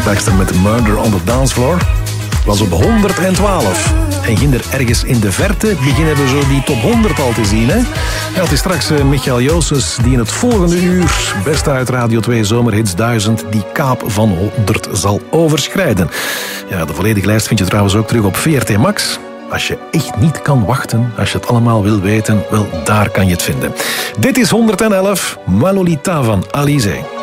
Baxter met Murder on the Dance Floor. Was op 112. En ging er ergens in de verte beginnen we zo die top 100 al te zien. Hè? Ja, het is straks Michael Joosses die in het volgende uur, best uit Radio 2 Zomerhits 1000, die kaap van 100 zal overschrijden. Ja, de volledige lijst vind je trouwens ook terug op VRT Max. Als je echt niet kan wachten, als je het allemaal wil weten, wel, daar kan je het vinden. Dit is 111, Malolita van Alizé.